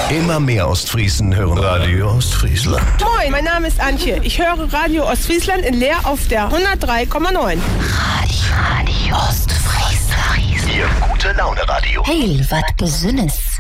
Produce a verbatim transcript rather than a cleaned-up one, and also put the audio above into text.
Immer mehr Ostfriesen hören Radio Ostfriesland. Moin, mein Name ist Antje. Ich höre Radio Ostfriesland in Leer auf der hundertdrei Komma neun. Radio, Radio Ostfriesland. Ihr gute Laune Radio. Hey, wat Besonnes.